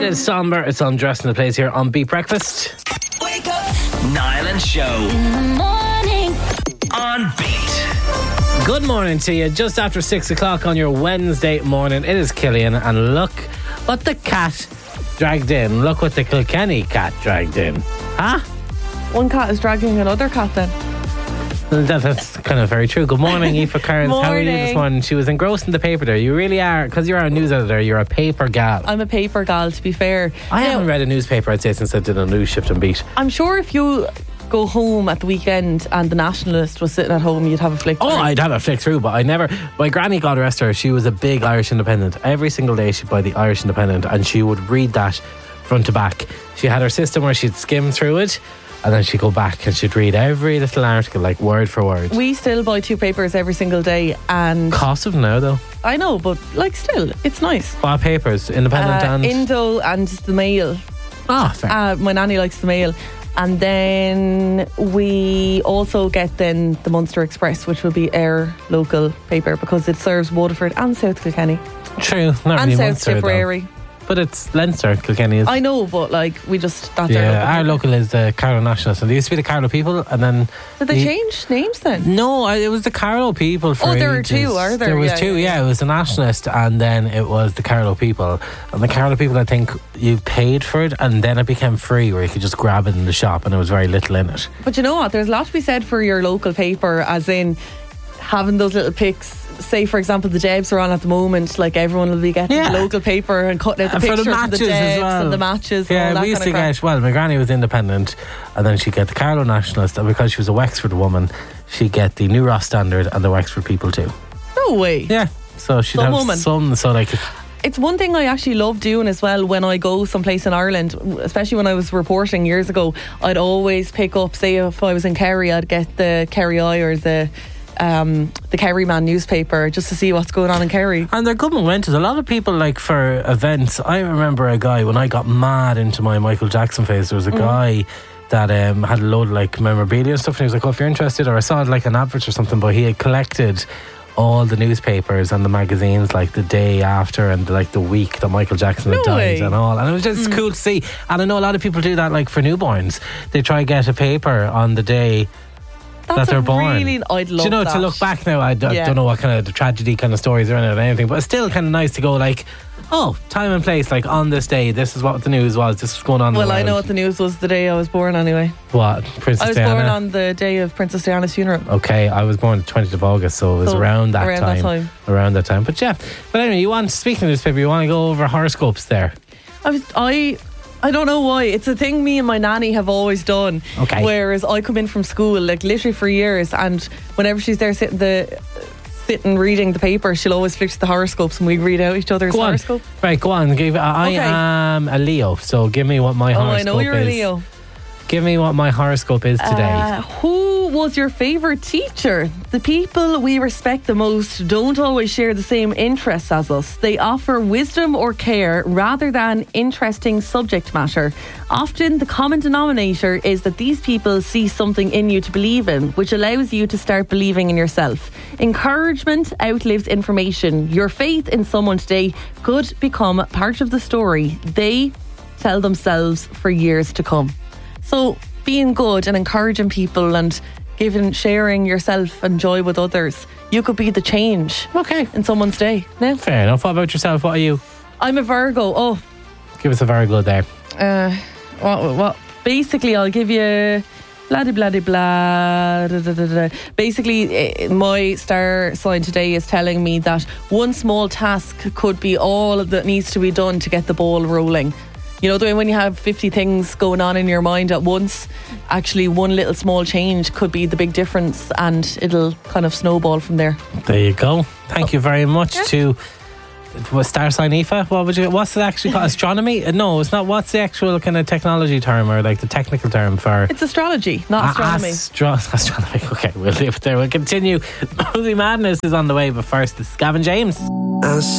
It is somber, it's undressed in the place here on Beat Breakfast. Wake up, Niall and Show in the morning on Beat. Good morning to you. Just after 6 o'clock on your Wednesday morning, it is Killian, and look what the cat dragged in. Look what the Kilkenny cat dragged in. Huh? One cat is dragging another cat then. That's kind of very true. Good morning, Aoife Kearns. How are you this morning? She was engrossed in the paper there. You really are, because you're a news editor, you're a paper gal. I'm a paper gal, to be fair. I haven't read a newspaper, I'd say, since I did a news shift and beat. I'm sure if you go home at the weekend and the Nationalist was sitting at home, you'd have a flick through. Oh, I'd have a flick through, but I never. My granny, God rest her, she was a big Irish Independent. Every single day she'd buy the Irish Independent and she would read that front to back. She had her system where she'd skim through it and then she'd go back and she'd read every little article, like word for word. We still buy 2 papers every single day, and cost of now though. I know, but like still, it's nice. What papers? Independent and Indo and the Mail. Ah, fair. My nanny likes the Mail. And then we also get then the Munster Express, which will be our local paper because it serves Waterford and South Kilkenny. True, not and really South Munster Tipperary. though. But it's Leinster, Kilkenny is. I know, but like we just that's our local is the Carlow Nationalist, and they used to be the Carlow People, and then did they change names then? No, it was the Carlow People for there ages. were two, are there? There was two, yeah. It was the Nationalist, and then it was the Carlow People. And the Carlow People, I think you paid for it, and then it became free, where you could just grab it in the shop, and there was very little in it. But you know what? There's a lot to be said for your local paper, as in having those little pics. Say, for example, the Debs are on at the moment. Like everyone will be getting the local paper and cutting out the pictures of the Debs and the matches. Yeah, and all that we used to kind get. Well, my granny was Independent, and then she'd get the Carlow Nationalist, and because she was a Wexford woman, she'd get the New Ross Standard and the Wexford People too. No way. Yeah, so she'd have some. So like. It's one thing I actually love doing as well when I go someplace in Ireland, especially when I was reporting years ago. I'd always pick up, say if I was in Kerry, I'd get the Kerry Eye or the Kerry Man newspaper just to see what's going on in Kerry. And they're good mementos. A lot of people, like for events, I remember a guy when I got mad into my Michael Jackson phase. There was a guy that had a load of like memorabilia and stuff, and he was like, oh, if you're interested, or I saw like an advert or something, but he had collected all the newspapers and the magazines like the day after and like the week that Michael Jackson had died and all, and it was just cool to see. And I know a lot of people do that, like for newborns, they try to get a paper on the day that they're born. Really, I'd love Do you know, that. to look back now, I don't know what kind of tragedy kind of stories are in it or anything, but it's still kind of nice to go like, oh, time and place, like on this day, this is what the news was, this is going on. Well, I know what the news was the day I was born anyway. What? Princess Diana? I was born on the day of Princess Diana's funeral. Okay, I was born the 20th of August, so it was around that time. Around that time. But yeah, but anyway, speaking of newspaper, you want to go over horoscopes there? I don't know why. It's a thing me and my nanny have always done. Okay. Whereas I come in from school, like literally for years, and whenever she's there sitting reading the paper, she'll always flick to the horoscopes and we read out each other's horoscope. Right, go on. I am a Leo, so give me what my horoscope is. I know you're a Leo. Give me what my horoscope is today. Who was your favourite teacher? The people we respect the most don't always share the same interests as us. They offer wisdom or care rather than interesting subject matter. Often the common denominator is that these people see something in you to believe in, which allows you to start believing in yourself. Encouragement outlives information. Your faith in someone today could become part of the story they tell themselves for years to come. So being good and encouraging people and sharing yourself and joy with others, you could be the change in someone's day. Now, fair enough. What about yourself? What are you? I'm a Virgo. Oh, give us a Virgo there. What? Basically, I'll give you blah blah blah blah. Da, da, da, da. Basically, my star sign today is telling me that one small task could be all that needs to be done to get the ball rolling. You know, the way when you have 50 things going on in your mind at once, actually one little small change could be the big difference, and it'll kind of snowball from there. There you go. Thank you very much to star sign Aoife. What's it actually called? Astronomy? No, it's not. What's the actual kind of technology term or like the technical term for? It's astrology, not astronomy. Astronomy. Okay, we'll leave it there. We'll continue. Movie Madness is on the way, but first it's Gavin James.